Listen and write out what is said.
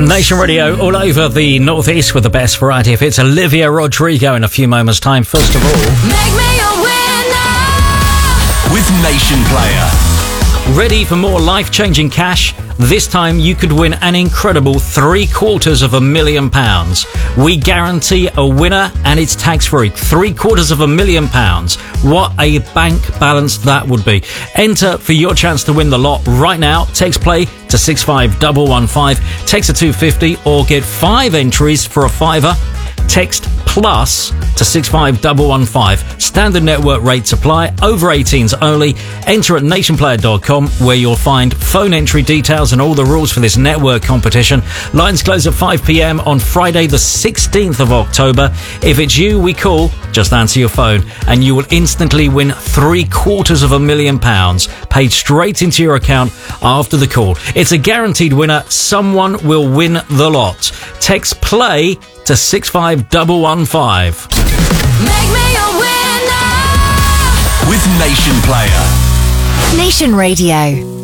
Nation Radio all over the northeast with the best variety of hits. Olivia Rodrigo in a few moments' time. First of all, Make me a winner with Nation Player. Ready for more life-changing cash? This time you could win an incredible £750,000. We guarantee a winner and it's tax-free. £750,000. What a bank balance that would be. Enter for your chance to win the lot right now. Text play to 65115. Text a 250 or get 5 entries for a £5. Text plus to 65115. Standard network rates apply. Over 18s only. Enter at nationplayer.com where you'll find phone entry details and all the rules for this network competition. Lines close at 5 p.m. on Friday the 16th of October. If it's you we call, just answer your phone and you will instantly win £750,000 paid straight into your account after the call. It's a guaranteed winner. Someone will win the lot. Text play to 65115. Make me a winner with Nation Player. Nation Radio.